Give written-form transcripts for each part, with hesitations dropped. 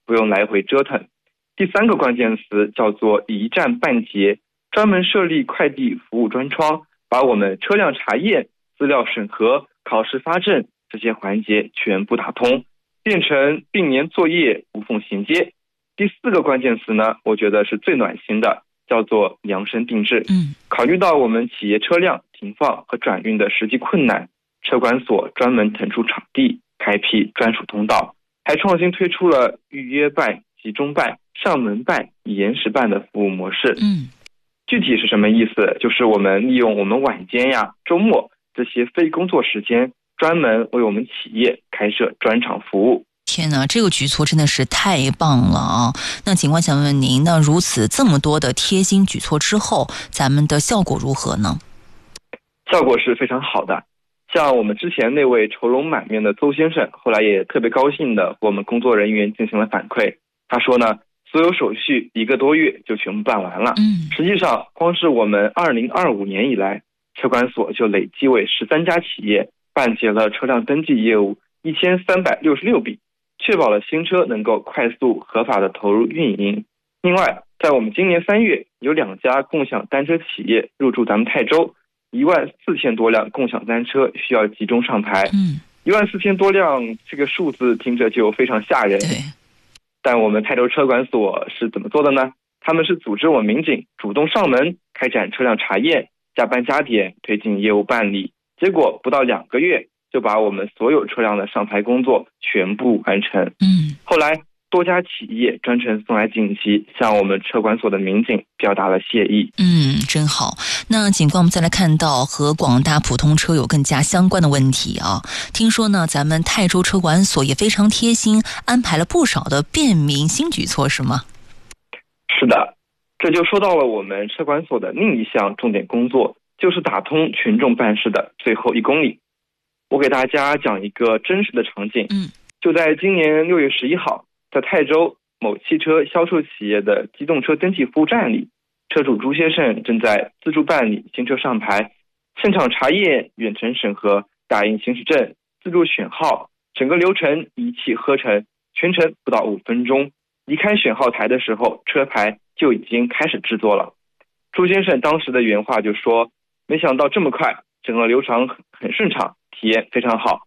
不用来回折腾。第3个关键词叫做一站办结，专门设立快递服务专窗，把我们车辆查验、资料审核、考试发证这些环节全部打通，变成并联作业，无缝衔接。第4个关键词呢，我觉得是最暖心的，叫做量身定制。考虑到我们企业车辆停放和转运的实际困难，车管所专门腾出场地，开辟专属通道，还创新推出了预约办、集中办、上门办、延时办的服务模式。具体是什么意思？就是我们利用我们晚间呀、周末这些非工作时间，专门为我们企业开设专场服务。 天哪，这个举措真的是太棒了啊！那警官想问问您，那如此这么多的贴心举措之后，咱们的效果如何呢？ 效果是非常好的。像我们之前那位愁容满面的邹先生，后来也特别高兴的和我们工作人员进行了反馈。他说呢，所有手续1个多月就全部办完了。实际上，光是我们2025年以来，车管所就累计为13家企业办结了车辆登记业务1366笔，确保了新车能够快速合法的投入运营。另外，在我们今年3月，有2家共享单车企业入驻咱们泰州，14000多辆共享单车需要集中上牌。14000多辆这个数字听着就非常吓人。但我们泰州车管所是怎么做的呢？他们是组织我们民警主动上门开展车辆查验，加班加点推进业务办理，结果不到2个月就把我们所有车辆的上牌工作全部完成。后来多家企业专程送来锦旗，向我们车管所的民警表达了谢意。 真好。那警官，我们再来看到和广大普通车友更加相关的问题啊。听说呢，咱们泰州车管所也非常贴心，安排了不少的便民新举措，是吗？ 是的，这就说到了我们车管所的另一项重点工作，就是打通群众办事的最后1公里。我给大家讲一个真实的场景。就在今年6月11号，在泰州某汽车销售企业的机动车登记服务站里，车主朱先生正在自助办理新车上牌，现场查验、远程审核、打印行驶证、自助选号，整个流程一气呵成，全程不到5分钟。离开选号台的时候，车牌就已经开始制作了。朱先生当时的原话就说，没想到这么快，整个流程很顺畅，体验非常好。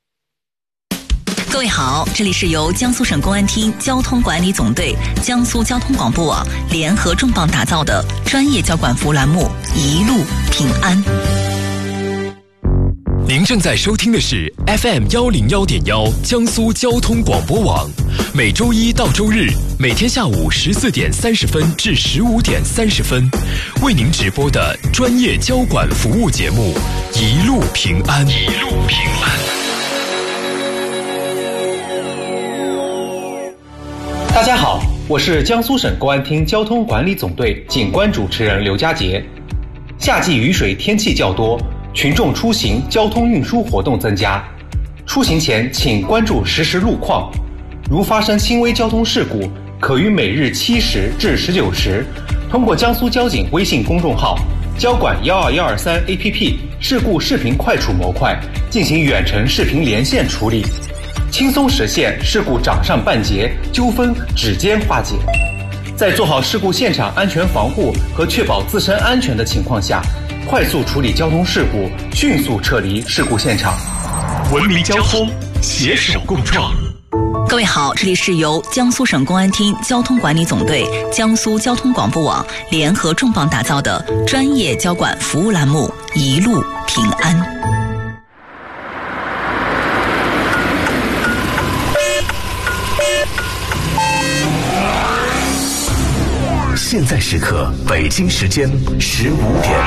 各位好，这里是由江苏省公安厅交通管理总队、江苏交通广播网联合重磅打造的专业交管服务栏目《一路平安》。 您正在收听的是 FM101.1江苏交通广播网，每周一到周日每天下午14点30分至15点30分为您直播的专业交管服务节目《一路平安》。一路平安。 大家好，我是江苏省公安厅交通管理总队警官主持人刘佳杰。夏季雨水天气较多，群众出行交通运输活动增加，出行前请关注实时路况。如发生轻微交通事故，可于每日7时至19时，通过江苏交警微信公众号、交管12123 APP 事故视频快处模块进行远程视频连线处理，轻松实现事故掌上办结，纠纷指尖化解。在做好事故现场安全防护和确保自身安全的情况下，快速处理交通事故，迅速撤离事故现场。 文明交通，携手共创。 各位好，这里是由江苏省公安厅交通管理总队、江苏交通广播网联合重磅打造的专业交管服务栏目《一路平安》。 现在时刻，北京时间15点。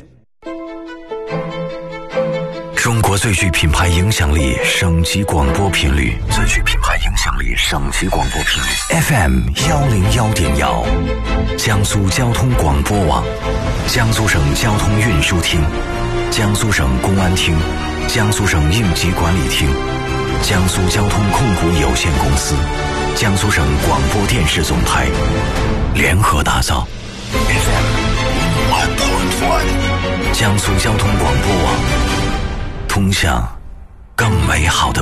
中国最具品牌影响力省级广播频率，最具品牌影响力省级广播频率 FM101.1，江苏交通广播网，江苏省交通运输厅，江苏省公安厅，江苏省应急管理厅，江苏交通控股有限公司，江苏省广播电视总台联合打造 FM1.1，江苏交通广播网，通向更美好的